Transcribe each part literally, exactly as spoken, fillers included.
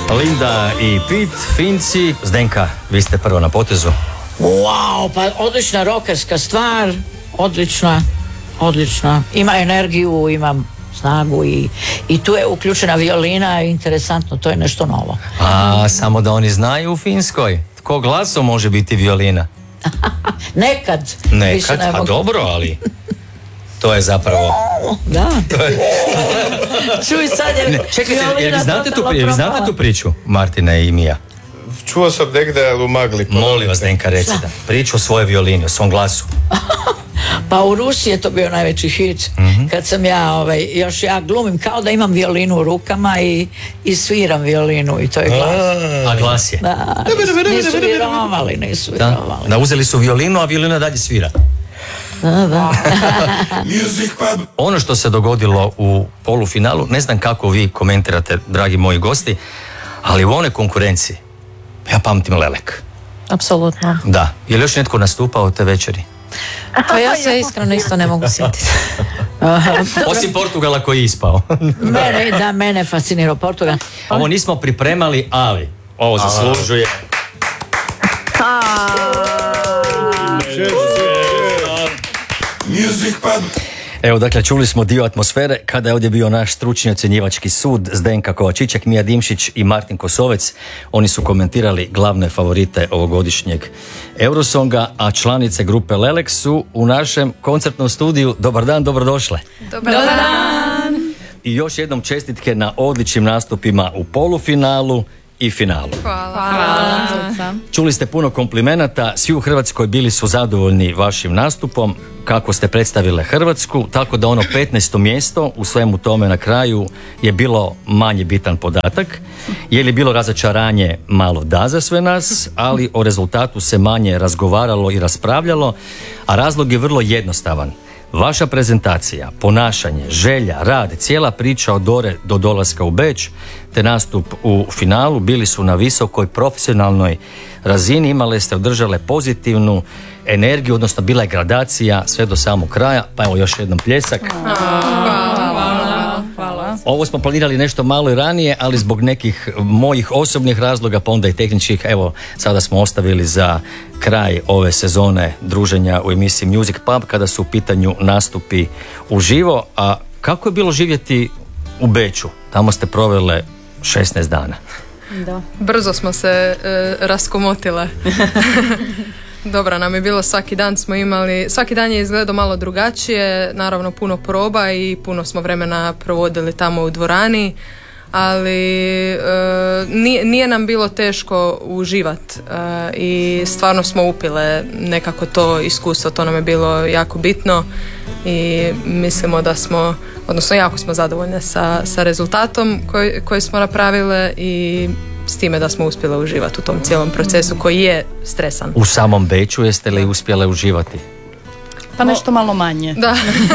Linda i Pete, Finci. Zdenka, vi ste prvo na potezu. Wow, pa odlična rokerska stvar, odlična, odlična. Ima energiju, ima snagu i, i tu je uključena violina, interesantno, to je nešto novo. A, samo da oni znaju u Finskoj, tko glasom može biti violina? Nekad. Nekad, ne a mogu... dobro, ali to je zapravo... Da. To je... Čuj, sad je... Ne, čekajte, jer vi znate, tu, jer vi znate tu priču, Martine i Mija? Čuo sam negdje, ali u magli. Molim vas, Denka, recite. Priču o svojoj violini, o svom glasu. Pa u Rusiji je to bio najveći hit. Mm-hmm. Kad sam ja, ovaj, još ja glumim kao da imam violinu u rukama i, i sviram violinu i to je glas. A glas je? Da, nisu vjerovali, nisu vjerovali. Da, uzeli su violinu, a violina dalje svira. Da, da. Ono što se dogodilo u polufinalu, ne znam kako vi komentirate, dragi moji gosti, ali u one konkurenciji, ja pamtim Lelek. Apsolutno. Da. Je li još netko nastupao te večeri? Pa ja se iskreno isto ne mogu sjetiti. Osim Portugala koji je ispao. Mene, da, mene fascinirao Portugal. Ovo nismo pripremali, ali ovo zaslužuje. Evo, dakle, čuli smo dio atmosfere kada je ovdje bio naš stručni ocjenjivački sud Zdenka Kovačiček, Mija Dimšić i Martin Kosovec. Oni su komentirali glavne favorite ovogodišnjeg Eurosonga, a članice grupe Lelek su u našem koncertnom studiju. Dobar dan, dobrodošle. Dobar dan. I još jednom čestitke na odličnim nastupima u polufinalu i finalu. Hvala. Hvala. Čuli ste puno komplimenata, svi u Hrvatskoj bili su zadovoljni vašim nastupom, kako ste predstavile Hrvatsku, tako da ono petnaesto mjesto u svemu tome na kraju je bilo manje bitan podatak. Je li bilo razočaranje? Malo da za sve nas, ali o rezultatu se manje razgovaralo i raspravljalo, a razlog je vrlo jednostavan. Vaša prezentacija, ponašanje, želja, rad, cijela priča od Dore do dolaska u Beč te nastup u finalu bili su na visokoj profesionalnoj razini, imale ste održale pozitivnu energiju, odnosno bila je gradacija sve do samog kraja, pa evo još jednom pljesak. Hvala. Hvala. Ovo smo planirali nešto malo i ranije, ali zbog nekih mojih osobnih razloga, pa onda i tehničkih, evo sada smo ostavili za kraj ove sezone druženja u emisiji Music Pub kada su u pitanju nastupi uživo. A kako je bilo živjeti u Beču? Tamo ste provele šesnaest dana. Da. Brzo smo se e, raskomotile. Dobro nam je bilo, svaki dan smo imali, svaki dan je izgledao malo drugačije, naravno puno proba i puno smo vremena provodili tamo u dvorani, ali e, nije, nije nam bilo teško uživat e, i stvarno smo upile nekako to iskustvo, to nam je bilo jako bitno i mislimo da smo, odnosno jako smo zadovoljne sa, sa rezultatom koji, koji smo napravile i s time da smo uspjele uživati u tom cijelom procesu koji je stresan. U samom Beču jeste li uspjele uživati? Pa nešto malo manje. Da.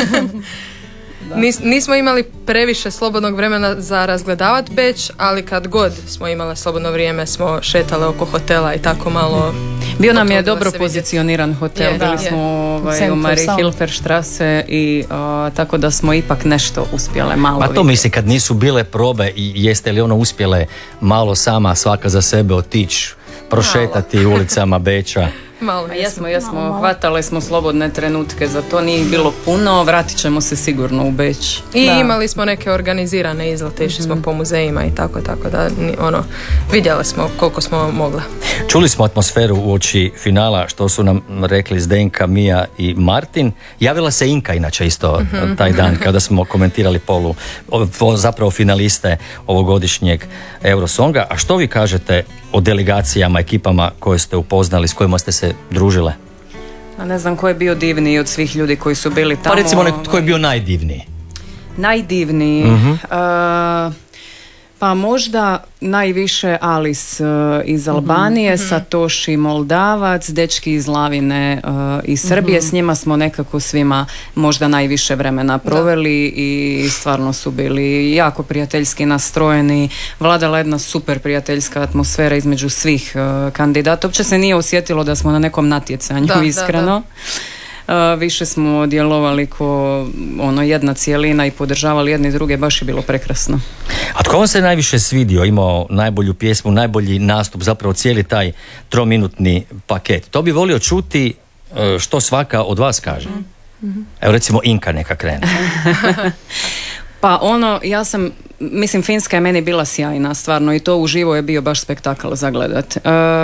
Nis, nismo imali previše slobodnog vremena za razgledavat Beč, ali kad god smo imale slobodno vrijeme smo šetale oko hotela i tako malo. Bio nam je dobro pozicioniran hotel, je, bili da, smo ovaj, centru, u Marie samo. Hilferstrasse i uh, tako da smo ipak nešto uspjele malo. Pa to mislim, kad nisu bile probe i jeste li ono uspjele malo sama svaka za sebe otići, prošetati malo ulicama Beča? Malo A jesmo, jesmo, hvatale smo slobodne trenutke, za to nije bilo puno, vratit ćemo se sigurno u Beč. I da. imali smo neke organizirane izlete, išli smo po muzejima i tako, tako da ono, vidjeli smo koliko smo mogla. Čuli smo atmosferu uoči finala, što su nam rekli Zdenka, Mija i Martin. Javila se Inka inače isto mm-hmm. taj dan kada smo komentirali polu, zapravo finaliste ovogodišnjeg Eurosonga. A što vi kažete o delegacijama, ekipama koje ste upoznali, s kojima ste se družile? A ne znam ko je bio divniji od svih ljudi koji su bili tamo. Pa recimo nek, ko je bio najdivniji? Najdivniji? Mm-hmm. Uh, pa možda najviše Alice uh, iz Albanije, mm-hmm. Satoshi Moldavac, dečki iz Lavine uh, iz Srbije, mm-hmm. s njima smo nekako svima možda najviše vremena proveli da. I stvarno su bili jako prijateljski nastrojeni, vladala jedna super prijateljska atmosfera između svih uh, kandidata, uopće se nije osjetilo da smo na nekom natjecanju, da, iskreno. Da, da. a, više smo djelovali ko ono jedna cijelina i podržavali jedni druge, baš je bilo prekrasno. A tko vam se najviše svidio, imao najbolju pjesmu, najbolji nastup, zapravo cijeli taj trominutni paket? To bi volio čuti e, što svaka od vas kaže. Mm-hmm. Evo recimo Inka neka krene. Pa ono, ja sam, mislim, Finska je meni bila sjajna, stvarno, i to uživo je bio baš spektakl za gledat. E,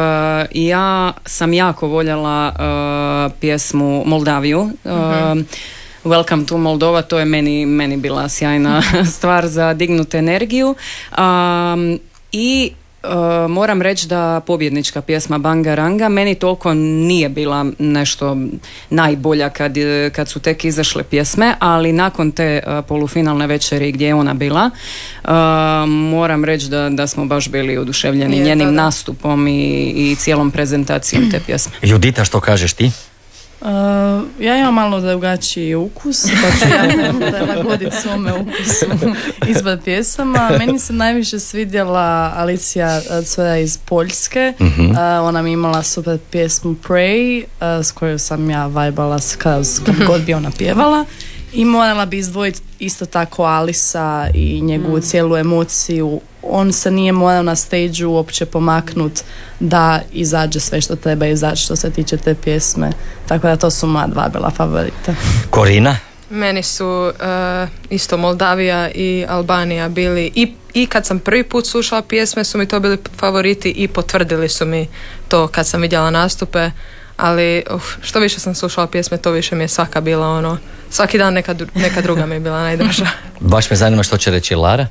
ja sam jako voljela e, pjesmu Moldaviju, e, mm-hmm. Welcome to Moldova, to je meni, meni bila sjajna stvar za dignuti energiju. Um, I uh, moram reći da pobjednička pjesma Bangaranga meni toliko nije bila nešto najbolja kad, kad su tek izašle pjesme, ali nakon te uh, polufinalne večeri gdje je ona bila, uh, moram reći da, da smo baš bili oduševljeni je, njenim da, da. nastupom i, i cijelom prezentacijom te pjesme. Judita, što kažeš ti? Uh, ja imam malo drugačiji ukus, pa ću ja prilagoditi svome ukusu izbor pjesama. Meni se najviše svidjela Alicija, cura iz Poljske. Mm-hmm. Uh, ona mi imala super pjesmu Pray, uh, s kojoj sam ja vajbala skroz kad god bi ona pjevala. I morala bi izdvojiti isto tako Alisa i njegovu mm. cijelu emociju. On se nije morao na stage uopće pomaknut da izađe sve što treba izaći što se tiče te pjesme. Tako da to su moja dva bila favorita. Korina? Meni su uh, isto Moldavija i Albanija bili i, i kad sam prvi put slušala pjesme su mi to bili favoriti i potvrdili su mi to kad sam vidjela nastupe. Ali uf, što više sam slušala pjesme, to više mi je svaka bila ono, svaki dan neka, neka druga mi je bila najdraža. Baš me zanima što će reći Lara.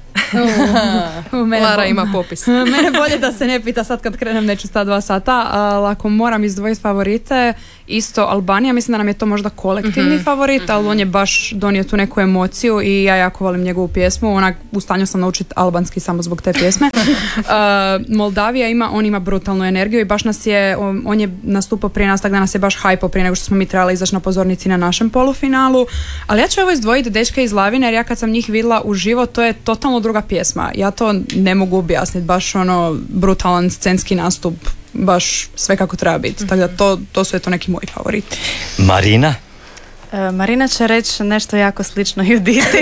Uh, Lara bo- ima popis. Mene bolje da se ne pita sad kad krenem, neću sta dva sata, ali ako moram izdvojiti favorite, isto Albanija, mislim da nam je to možda kolektivni mm-hmm. favorit, ali on je baš donio tu neku emociju i ja jako volim njegovu pjesmu, onak u stanju sam naučiti albanski samo zbog te pjesme. uh, Moldavija ima, on ima brutalnu energiju i baš nas je, on, on je nastupao prije nas, tako da nas je baš hajpo prije nego što smo mi trebali izaći na pozornici na našem polufinalu, ali ja ću ovo izdvojiti dečke iz Lavine, jer ja kad sam njih vidjela uživo, to je totalno druga pjesma. Ja to ne mogu objasniti, baš ono brutalan scenski nastup, baš sve kako treba biti. Tako da to, to su eto neki moji favoriti. Marina? Uh, Marina će reći nešto jako slično Juditi.